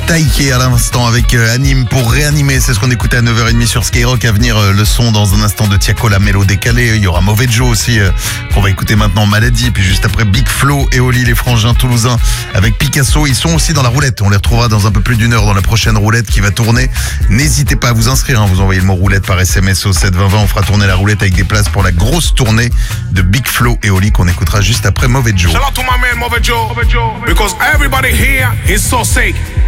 Taïké à l'instant avec Anime pour réanimer. C'est ce qu'on écoutait à 9h30 sur Skyrock. À venir, le son dans un instant de Tiako, la mélo décalée. Il y aura Mauvais Joe aussi qu'on va écouter maintenant, Maladie. Puis juste après, Big Flo et Oli, les frangins toulousains avec Picasso. Ils sont aussi dans la roulette. On les retrouvera dans un peu plus d'1 heure dans la prochaine roulette qui va tourner. N'hésitez pas à vous inscrire. Vous envoyez le mot roulette par SMS au 72020. On fera tourner la roulette avec des places pour la grosse tournée de Big Flo et Oli qu'on écoutera juste après Mauvais Joe. Shout out to my man Mauvais Joe, because everybody here is so sick.